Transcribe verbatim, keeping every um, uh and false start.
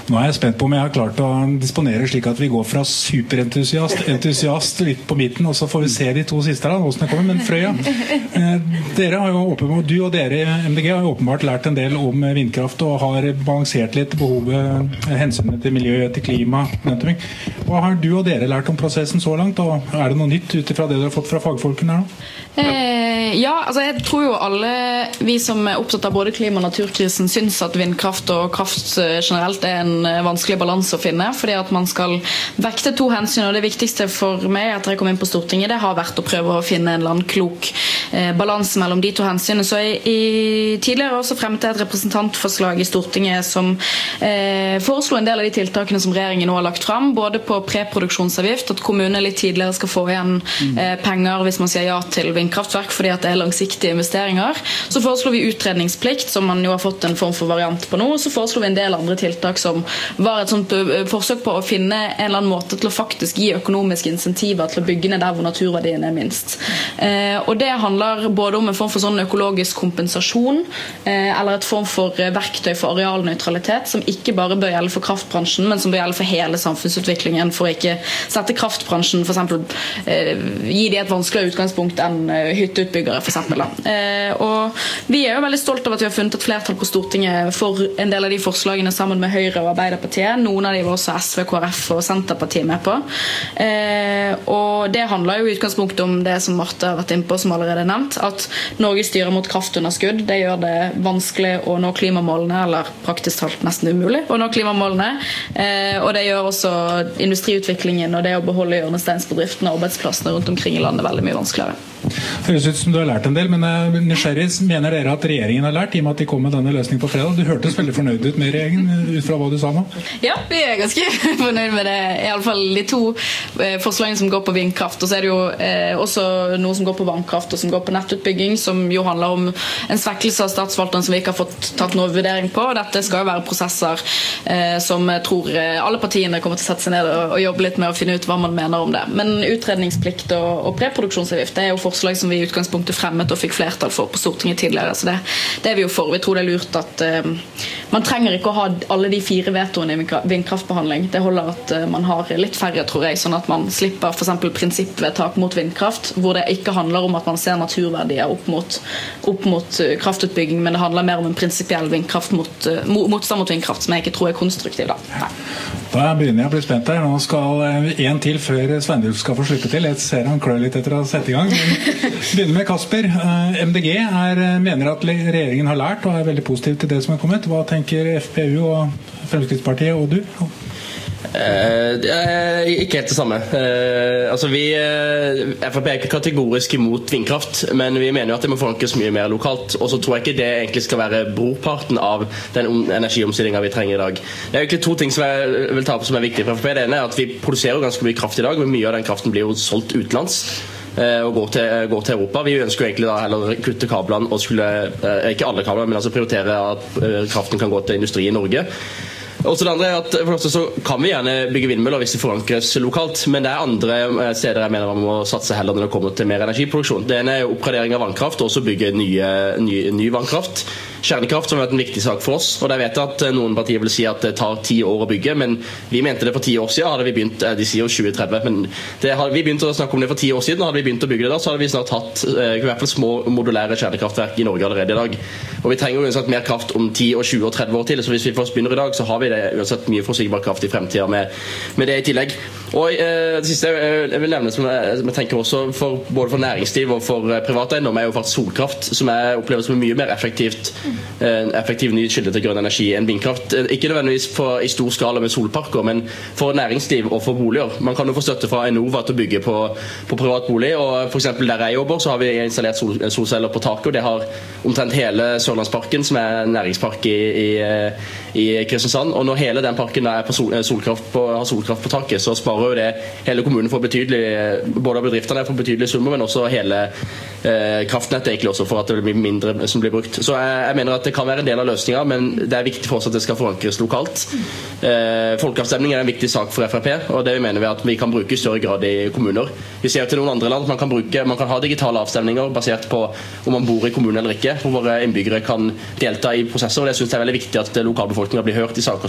Nå er jeg spent på om jeg har klart å disponere slik at vi går fra superentusiast entusiast litt på midten, og så får vi se de to siste da, hvordan det kommer. Men Frøya, eh, dere har jo åpenbart, du og dere i M D G har jo åpenbart lært en del om vindkraft og har balansert litt behovet, hensynet til miljø, til klima. Hva har du og dere lært om prosessen så langt, og er det noe nytt ut ifra det du har fått fra fagfolkene her nå? Eh, ja, altså jeg tror jo alle vi som er opptatt av både klima- og naturkrisen syns at vindkraft og kraft generelt er en vanskelig balanse å finne, fordi at man skal vekte to hensyn, og det viktigste for meg etter jeg kom inn på Stortinget, det har vært å prøve å finne en eller annen klok eh, balanse mellom de to hensynene. Så jeg, i, tidligere også fremmet jeg et representantforslag i Stortinget som eh, foreslo en del av de tiltakene som regjeringen nå har lagt fram, både på preproduksjonsavgift, at kommunene litt tidligere skal få igjen eh, penger hvis man sier ja til vindkraftverk fordi at det er langsiktige investeringer. Så foreslo vi utredningsplikt, som man jo har fått en form for variant på nå, og så foreslo vi en del andre tiltak som var et sånt forsøk på å finne en eller annen måte til å faktisk gi økonomiske insentiver til å bygge ned der hvor naturverdien er minst. Eh, og det handler både om en form for sånn økologisk kompensasjon, eh, eller et form for verktøy for arealneutralitet, som ikke bare bør gjelde for kraftbransjen, men som bør gjelde for hele samfunnsutviklingen, for å ikke sette kraftbransjen, for eksempel, eh, gi de et vanskeligere utgangspunkt enn hytteutbyggere, for eksempel. Eh, og vi er jo veldig stolt av at vi har funnet et flertall på Stortinget for en del av de forslagene sammen med Høyre og Arbeiderpartiet. Noen av de var også S V, K R F og Senterpartiet med på. Eh, og det handler jo i utgangspunktet om det som Marte har vært inne på, som allerede er nevnt, at Norge styrer mot kraftunderskudd. Det gjør det vanskelig å nå klimamålene, eller praktisk talt nesten umulig å nå klimamålene. Eh, og det gjør også industriutviklingen og det å beholde hjørnesteinsbedriftene og arbeidsplassene rundt omkring i landet veldig mye vanskeligere. Høres ut som du har lært en del, men nysgjerrig, mener dere at regjeringen har lært i og med at de kom med denne løsningen på fredag? Du hørtes veldig fornøyd ut med regjeringen, ut fra hva du sa nå. Ja, vi er ganske fornøyd med det. I alle fall de to eh, forslagene som går på vindkraft, og så er det jo eh, også noe som går på vannkraft og som går på nettutbygging, som jo handler om en svekkelse av statsforvalteren som vi ikke har fått tatt noe vurdering på. Dette skal jo være prosesser eh, som jeg tror alle partiene kommer til å sette seg ned og, og jobbe litt med å finne ut hva man mener om det. Men utredningsplikt og, og preproduksjonsavgift, det er jo forslag som vi i utgangspunktet fremmet og fikk flertall for på Stortinget tidligere, så det, det er vi jo for. Vi tror det er lurt at uh, man trenger ikke å ha alle de fire vetoene i vindkraftbehandling. Det holder at uh, man har litt færre, tror jeg, sånn at man slipper for eksempel prinsippvedtak mot vindkraft, hvor det ikke handler om at man ser naturverdier opp mot, opp mot uh, kraftutbygging, men det handler mer om en prinsipiell vindkraft mot, uh, motstand mot vindkraft, som jeg ikke tror er konstruktiv da. Nei. Da begynner jeg å bli spent her. Nå skal en til før Sveinulf skal få slippe til. Jeg ser han klør litt etter å sette i gang. Men begynner med Kasper. M D G er, mener at regjeringen har lært og er veldig positiv til det som er kommet. Hva tenker F P U og Fremskrittspartiet og du? Eh, ikke helt det samme. Eh, altså vi eh, F R P er ikke kategorisk imot vindkraft, men vi mener jo at det må forankres mye mer lokalt, og så tror jeg ikke det egentlig skal være brorparten av den energiomstillingen vi trenger i dag. Det er egentlig to ting som jeg vil ta opp som er viktig for F R P. Det ene er at vi produserer ganske mye kraft i dag, men mye av den kraften blir jo solgt utenlands og går til, går til Europa. Vi ønsker jo egentlig da heller kutte kablene og skulle, ikke alle kablene, men altså prioritere at kraften kan gå til industri i Norge. Og så det andre er at for det så kan vi gjerne bygge vindmøller hvis det forankres lokalt, men det er andre steder jeg mener man må satse heller når det kommer til mer energiproduksjon. Det ene er oppgradering av vannkraft, og også bygge nye, ny, ny vannkraft. Kjernekraft som har vært en viktig sak for oss, og jeg vet at noen partier vil si at det tar ti år å bygge, men vi mente det for ti år siden, hadde vi begynt, de sier jo tjue tretti, men det hadde vi begynt å snakke om det for ti år siden, hadde vi begynt å bygge det da, så hadde vi snart hatt eh, i hvert fall små modulære kjernekraftverk i Norge allerede i dag. Og vi trenger jo uansett mer kraft om ti, tjue og tretti år til, så hvis vi først begynner i dag, så har vi det uansett mye forutsigbar kraft i fremtiden med, med det i tillegg. Og eh, det siste jeg vil nevne som jeg, som jeg tenker også for, både for næringsliv og for eh, privat eiendom er jo faktisk solkraft, som jeg opplever som mye mer effektivt en effektiv ny kilde til grønn energi enn vindkraft. Ikke nødvendigvis for, i stor skala med solparker, men for næringsliv og for boliger. Man kan jo få støtte fra Enova til å bygge på, på privat bolig, og for eksempel der jeg jobber, så har vi installert sol, solceller på taket, og det har omtrent hele Sørlandsparken, som er en næringspark i, i, i Kristiansand, og når hele den parken er på sol, solkraft på, har solkraft på taket, så sparer jo det hele kommunen for betydelig, både av bedriftene for betydelige summer, men også hele eh, kraftnettet egentlig også, for at det blir mindre som blir brukt. Så jeg, jeg mener at det kan være en del av løsninger, men det er viktig for oss at det skal forankres lokalt. Eh, folkeavstemning er en viktig sak for F R P, og det mener vi at vi kan bruke i større grad i kommuner. Vi ser til noen andre land at man kan, bruke, man kan ha digitale avstemninger basert på om man bor i kommunen eller ikke, hvor våre innbyggere kan delta i prosesser, og det synes jeg er veldig viktig at lokalbefolkningen blir hørt i saker